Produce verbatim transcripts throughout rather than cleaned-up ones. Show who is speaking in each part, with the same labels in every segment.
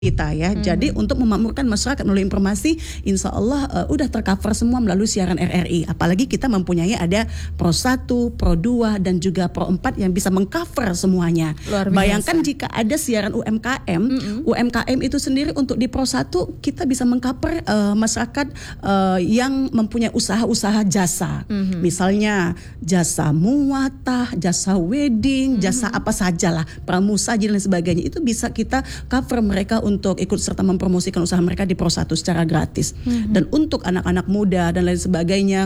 Speaker 1: kita ya. Hmm. Jadi untuk memakmurkan masyarakat melalui informasi, insya Allah uh, udah tercover semua melalui siaran R R I. Apalagi kita mempunyai ada Pro satu, Pro dua dan juga Pro empat yang bisa mengcover semuanya. Bayangkan jika ada siaran U M K M, mm-hmm. U M K M itu sendiri untuk di Pro satu kita bisa mengcover uh, masyarakat uh, yang mempunyai usaha-usaha jasa. Mm-hmm. Misalnya jasa muwatah, jasa wedding, mm-hmm. jasa apa sajalah, pramusaji dan sebagainya. Itu bisa kita cover mereka untuk ikut serta mempromosikan usaha mereka di Pro satu secara gratis. Mm-hmm. Dan untuk anak-anak muda dan lain sebagainya,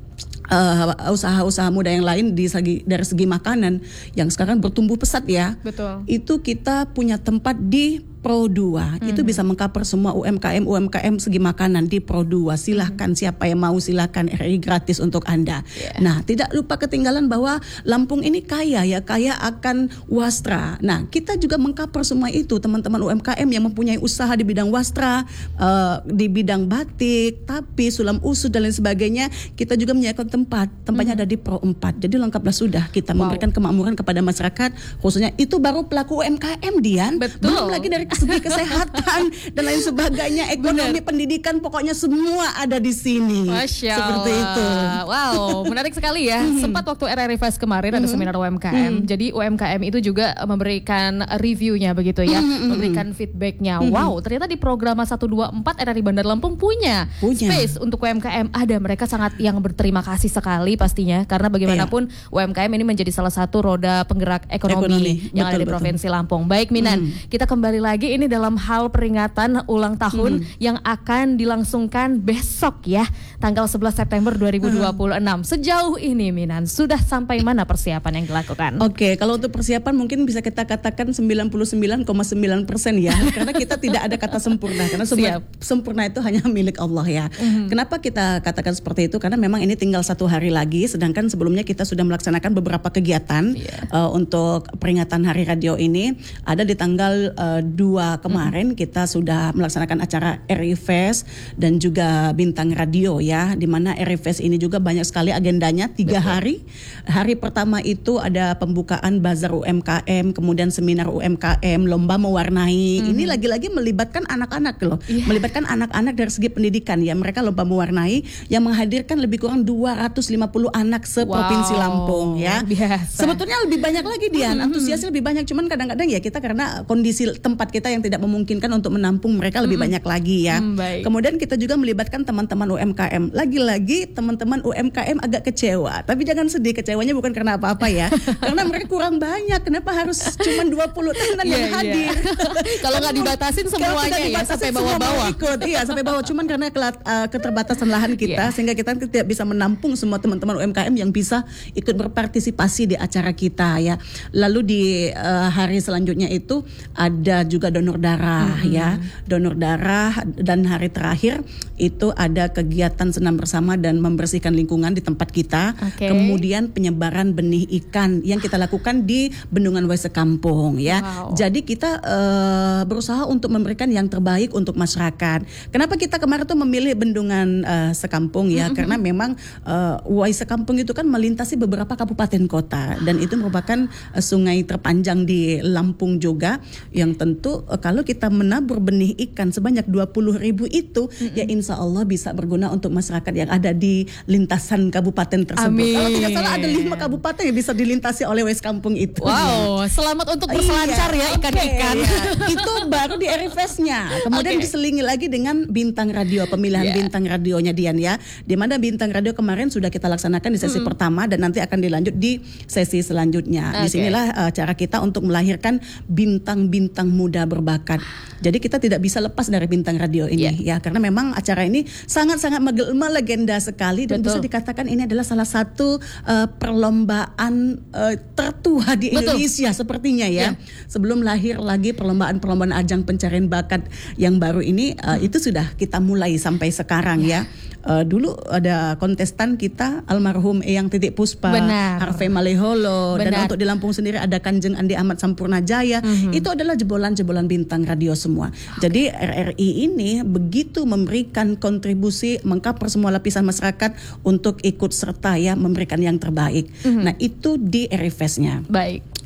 Speaker 1: uh, usaha-usaha muda yang lain di segi, dari segi makanan yang sekarang bertumbuh pesat ya. Betul. Itu kita punya tempat di Pro dua, mm-hmm. itu bisa mengcover semua U M K M U M K M segi makanan di Pro dua. Silahkan mm-hmm. siapa yang mau, silahkan, R R I gratis untuk Anda. Yeah. Nah, tidak lupa ketinggalan bahwa Lampung ini kaya ya, kaya akan wastra. Nah, kita juga mengcover semua itu, teman-teman U M K M yang mempunyai usaha di bidang wastra, uh, di bidang batik, tapi sulam usut dan lain sebagainya. Kita juga menyediakan tempat, tempatnya mm-hmm. ada di Pro empat. Jadi lengkaplah sudah kita wow. memberikan kemakmuran kepada masyarakat, khususnya itu baru pelaku U M K M, Dian. Betul. Belum lagi dari segi kesehatan dan lain sebagainya, ekonomi, benar. Pendidikan, pokoknya semua ada di sini. Masya Allah. Seperti itu.
Speaker 2: Wow, menarik sekali ya. Sempat waktu R R I Fest kemarin ada seminar U M K M. Jadi U M K M itu juga memberikan reviewnya begitu ya, memberikan feedbacknya. Wow, ternyata di program satu dua empat R R I Bandar Lampung punya, punya space untuk U M K M. Ada, mereka sangat yang berterima kasih sekali pastinya, karena bagaimanapun yeah. U M K M ini menjadi salah satu roda penggerak ekonomi, ekonomi. yang betul, ada di betul. Provinsi Lampung. Baik Minan, hmm. kita kembali lagi ini dalam hal peringatan ulang tahun hmm. yang akan dilangsungkan besok ya, tanggal sebelas September dua ribu dua puluh enam. Hmm. Sejauh ini Minan, sudah sampai mana persiapan yang dilakukan?
Speaker 1: Oke, okay, kalau untuk persiapan mungkin bisa kita katakan sembilan puluh sembilan koma sembilan persen ya, karena kita tidak ada kata sempurna, karena semua sempurna itu hanya milik Allah ya. Hmm. Kenapa kita katakan seperti itu? Karena memang ini tinggal satu hari lagi, sedangkan sebelumnya kita sudah melaksanakan beberapa kegiatan yeah. uh, untuk peringatan Hari Radio ini. Ada di tanggal uh, dua kemarin mm-hmm. kita sudah melaksanakan acara R R I Fest dan juga Bintang Radio ya, di mana R R I Fest ini juga banyak sekali agendanya, tiga Betul. hari. Hari pertama itu ada pembukaan bazar U M K M, kemudian seminar U M K M, lomba mewarnai. Mm-hmm. Ini lagi-lagi melibatkan anak-anak loh, yeah. melibatkan anak-anak dari segi pendidikan ya. Mereka lomba mewarnai yang menghadirkan lebih kurang dua ratus lima puluh anak seprovinsi wow. Lampung ya. Biasa. Sebetulnya lebih banyak lagi Dian, mm-hmm. antusiasnya lebih banyak, cuman kadang-kadang ya kita karena kondisi tempat kita yang tidak memungkinkan untuk menampung mereka lebih mm-hmm. banyak lagi ya. Mm, Kemudian kita juga melibatkan teman-teman U M K M. Lagi-lagi teman-teman U M K M agak kecewa. Tapi jangan sedih, kecewanya bukan karena apa-apa ya. Karena mereka kurang banyak. Kenapa harus cuma dua puluh tenan yang yeah, hadir?
Speaker 2: Yeah. Kalau nggak dibatasin semuanya ya, sampai bawah-bawah.
Speaker 1: Ikut, iya sampai bawah. Cuman karena kelat, uh, keterbatasan lahan kita, yeah. sehingga kita tidak bisa menampung semua teman-teman U M K M yang bisa ikut berpartisipasi di acara kita ya. Lalu di uh, hari selanjutnya itu ada juga donor darah hmm. ya, donor darah, dan hari terakhir itu ada kegiatan senam bersama dan membersihkan lingkungan di tempat kita. Okay. Kemudian penyebaran benih ikan yang kita lakukan di Bendungan Wai Sekampung ya. Wow. Jadi kita uh, berusaha untuk memberikan yang terbaik untuk masyarakat. Kenapa kita kemarin tuh memilih Bendungan uh, Sekampung ya? Mm-hmm. Karena memang uh, Wai Sekampung itu kan melintasi beberapa kabupaten kota dan itu merupakan uh, sungai terpanjang di Lampung juga, yang tentu uh, kalau kita menabur benih ikan sebanyak dua puluh ribu itu, mm-hmm. ya insya Allah bisa berguna untuk masyarakat yang ada di lintasan kabupaten tersebut. Amin. Kalau tidak salah ada lima kabupaten yang bisa dilintasi oleh Wai Sekampung itu.
Speaker 2: Wow, selamat untuk berselancar iya, ya ikan-ikan.
Speaker 1: Okay, ya. Itu baru di R R I Fest-nya. Kemudian okay. diselingi lagi dengan Bintang Radio, pemilihan yeah. Bintang Radionya Dian ya. Di mana Bintang Radio kemarin sudah kita laksanakan di sesi mm-hmm. pertama dan nanti akan dilanjut di sesi selanjutnya. Okay. Disinilah uh, cara kita untuk melahirkan bintang-bintang muda berbakat. Jadi kita tidak bisa lepas dari Bintang Radio ini yeah. ya, karena memang acara ini sangat-sangat melegenda sekali dan Betul. bisa dikatakan ini adalah salah satu uh, perlombaan uh, tertua di Betul. Indonesia sepertinya ya. Yeah. Sebelum lahir lagi perlombaan-perlombaan ajang pencarian bakat yang baru ini uh, hmm. itu sudah kita mulai sampai sekarang yeah. ya. Uh, dulu ada kontestan kita almarhum Eyang Titik Puspa, Benar. Harvey Maleholo, Benar. dan untuk di Lampung sendiri ada Kanjeng Andi Ahmad Sampurnajaya. Mm-hmm. Itu adalah jebolan-jebolan Bintang Radio semua. Okay. Jadi R R I ini begitu memberikan kontribusi mengcover semua lapisan masyarakat untuk ikut serta ya memberikan yang terbaik. Mm-hmm. Nah itu di R R I Fest-nya.
Speaker 2: Baik.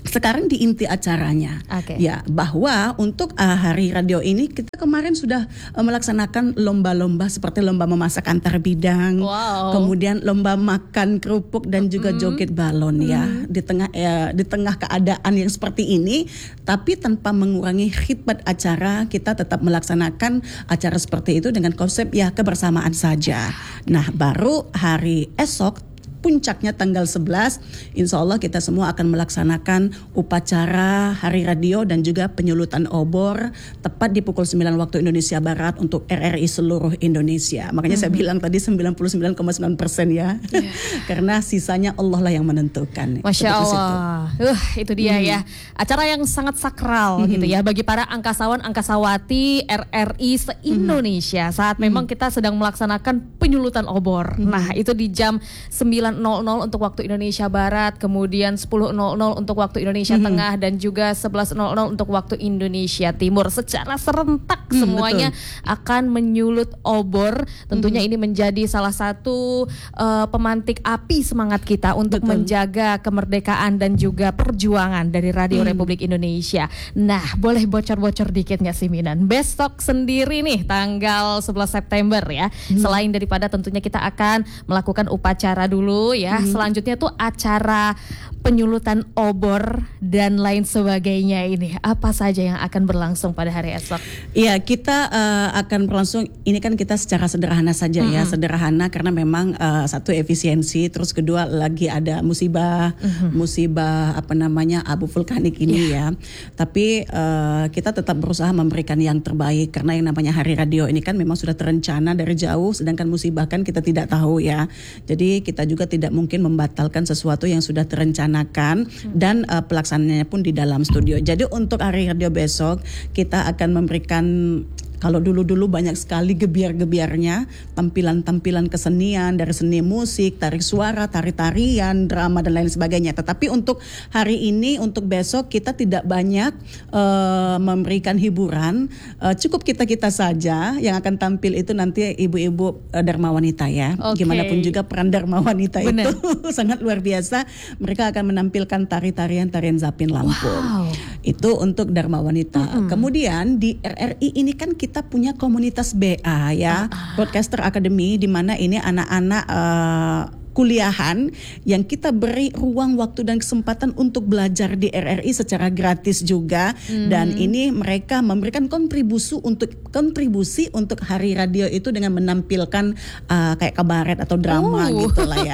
Speaker 1: sekarang di inti acaranya.
Speaker 2: Okay.
Speaker 1: Ya, bahwa untuk uh, Hari Radio ini kita kemarin sudah uh, melaksanakan lomba-lomba seperti lomba memasak antar bidang,
Speaker 2: wow.
Speaker 1: kemudian lomba makan kerupuk dan juga mm-hmm. joget balon ya. Mm-hmm. Di tengah ya, di tengah keadaan yang seperti ini, tapi tanpa mengurangi khidmat acara, kita tetap melaksanakan acara seperti itu dengan konsep ya kebersamaan saja. Nah, baru hari esok puncaknya tanggal sebelas, insya Allah kita semua akan melaksanakan upacara Hari Radio dan juga penyulutan obor tepat di pukul sembilan waktu Indonesia Barat untuk R R I seluruh Indonesia. Makanya mm-hmm. saya bilang tadi sembilan puluh sembilan koma sembilan persen ya, yeah. karena sisanya Allah lah yang menentukan.
Speaker 2: Masya Allah, uh, itu dia mm-hmm. ya, acara yang sangat sakral mm-hmm. gitu ya bagi para angkasawan angkasawati R R I se-Indonesia mm-hmm. saat memang mm-hmm. kita sedang melaksanakan penyulutan obor. Mm-hmm. Nah itu di jam sembilan untuk waktu Indonesia Barat, kemudian sepuluh untuk waktu Indonesia mm-hmm. Tengah, dan juga sebelas untuk waktu Indonesia Timur. Secara serentak mm, semuanya betul. akan menyulut obor. Tentunya mm-hmm. ini menjadi salah satu uh, pemantik api semangat kita untuk betul. menjaga kemerdekaan dan juga perjuangan dari Radio mm. Republik Indonesia. Nah, boleh bocor-bocor dikit nggak sih Minan? Besok sendiri nih tanggal sebelas September ya. Mm. Selain daripada tentunya kita akan melakukan upacara dulu ya, hmm. selanjutnya tuh acara penyulutan obor dan lain sebagainya ini. Apa saja yang akan berlangsung pada hari esok?
Speaker 1: Iya, kita uh, akan berlangsung, ini kan kita secara sederhana saja mm-hmm. ya, sederhana karena memang uh, satu efisiensi, terus kedua lagi ada musibah, mm-hmm. musibah apa namanya abu vulkanik ini yeah. ya. Tapi uh, kita tetap berusaha memberikan yang terbaik karena yang namanya Hari Radio ini kan memang sudah terencana dari jauh, sedangkan musibah kan kita tidak tahu ya. Jadi kita juga tidak mungkin membatalkan sesuatu yang sudah terencanakan hmm. dan uh, pelaksanaannya pun di dalam studio. Jadi untuk Hari Radio besok kita akan memberikan, kalau dulu-dulu banyak sekali gebiar-gebiarnya, tampilan-tampilan kesenian dari seni musik, tarik suara, tari-tarian, drama dan lain sebagainya. Tetapi untuk hari ini, untuk besok kita tidak banyak uh, memberikan hiburan. Uh, cukup kita-kita saja yang akan tampil itu nanti ibu-ibu uh, Dharma Wanita ya. Okay. Gimanapun juga peran Dharma Wanita Bener. itu sangat luar biasa. Mereka akan menampilkan tari-tarian tarian Zapin Lampung. Wow. Itu untuk Dharma Wanita. Mm-hmm. Kemudian di R R I ini kan kita kita punya komunitas B A ya, uh, Broadcaster Academy, di mana ini anak-anak uh, kuliahan yang kita beri ruang waktu dan kesempatan untuk belajar di R R I secara gratis juga. Hmm. Dan ini mereka memberikan kontribusi untuk kontribusi untuk Hari Radio itu dengan menampilkan uh, kayak kabaret atau drama uh, gitu lah ya.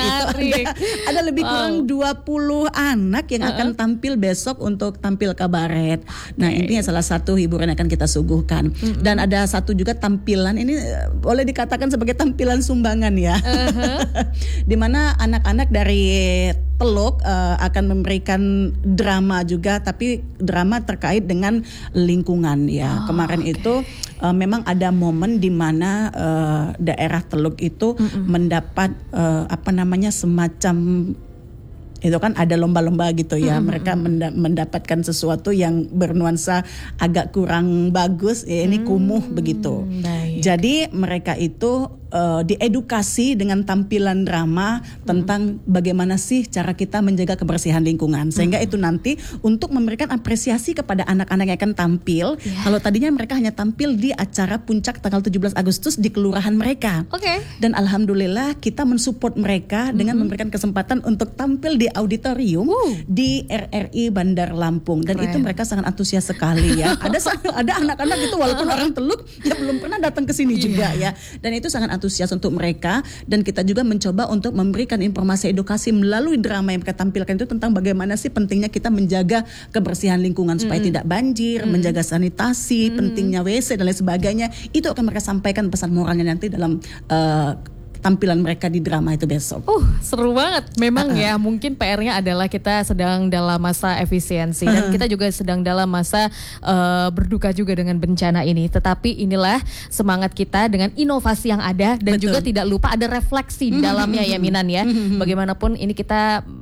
Speaker 1: Itu ada, ada lebih wow. kurang dua puluh anak yang uh-uh. akan tampil besok untuk tampil kabaret. Okay. Nah, intinya salah satu hiburan yang akan kita suguhkan. Mm-hmm. Dan ada satu juga tampilan, ini boleh dikatakan sebagai tampilan sumbangan ya. Uh-huh. Di mana anak-anak dari Teluk uh, akan memberikan drama juga, tapi drama terkait dengan lingkungan ya. Oh, Kemarin okay. itu uh, memang ada momen di mana uh, daerah Teluk itu Mm-mm. mendapat uh, apa namanya semacam, itu kan ada lomba-lomba gitu ya, mm-hmm. mereka menda- mendapatkan sesuatu yang bernuansa agak kurang bagus, ya ini kumuh mm-hmm. begitu. Baik. Jadi mereka itu uh, diedukasi dengan tampilan drama tentang mm-hmm. bagaimana sih cara kita menjaga kebersihan lingkungan, sehingga mm-hmm. itu nanti untuk memberikan apresiasi kepada anak-anak yang akan tampil. Yeah. Kalau tadinya mereka hanya tampil di acara puncak tanggal tujuh belas Agustus di kelurahan mereka. Oke. Okay. Dan alhamdulillah kita mensupport mereka mm-hmm. dengan memberikan kesempatan untuk tampil di auditorium uh. di R R I Bandar Lampung, dan Keren. itu mereka sangat antusias sekali ya. Ada ada anak-anak itu walaupun orang Teluk ya belum pernah datang ke sini yeah. juga ya, dan itu sangat antusias untuk mereka. Dan kita juga mencoba untuk memberikan informasi edukasi melalui drama yang mereka tampilkan itu tentang bagaimana sih pentingnya kita menjaga kebersihan lingkungan supaya mm. tidak banjir, mm. menjaga sanitasi, mm. pentingnya W C dan lain sebagainya. Itu akan mereka sampaikan pesan moralnya nanti dalam uh, tampilan mereka di drama itu besok. Uh,
Speaker 2: seru banget. Memang uh-uh. ya, mungkin P R-nya adalah kita sedang dalam masa efisiensi uh-uh. dan kita juga sedang dalam masa uh, berduka juga dengan bencana ini. Tetapi inilah semangat kita dengan inovasi yang ada, dan Betul. juga tidak lupa ada refleksi di dalamnya ya Minan ya. Bagaimanapun ini kita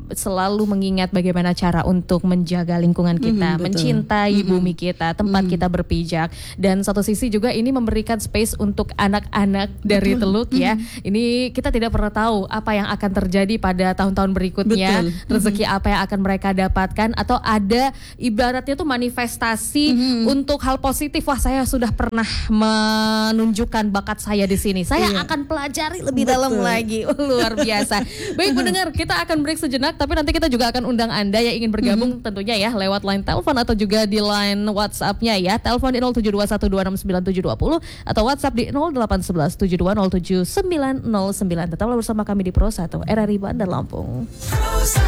Speaker 2: selalu mengingat bagaimana cara untuk menjaga lingkungan kita,
Speaker 1: Mm-hmm,
Speaker 2: mencintai
Speaker 1: betul.
Speaker 2: bumi kita, tempat mm-hmm. kita berpijak. Dan satu sisi juga ini memberikan space untuk anak-anak dari
Speaker 1: Betul.
Speaker 2: Teluk ya.
Speaker 1: Mm-hmm.
Speaker 2: Ini kita tidak pernah tahu apa yang akan terjadi pada tahun-tahun berikutnya,
Speaker 1: Betul.
Speaker 2: rezeki mm-hmm. apa yang akan mereka dapatkan, atau ada ibaratnya tuh manifestasi mm-hmm. untuk hal positif. Wah, saya sudah pernah menunjukkan bakat saya di sini. Saya
Speaker 1: Iya.
Speaker 2: akan pelajari lebih
Speaker 1: Betul.
Speaker 2: dalam lagi. Luar biasa. Baik pendengar, kita akan break sejenak, tapi nanti kita juga akan undang Anda yang ingin bergabung mm-hmm. tentunya ya lewat line telepon atau juga di line WhatsApp-nya ya. Telepon di nol tujuh dua satu dua enam sembilan tujuh dua nol atau WhatsApp di nol delapan satu satu tujuh dua nol tujuh sembilan nol sembilan. Tetaplah bersama kami di Pro satu R R I Bandar Lampung.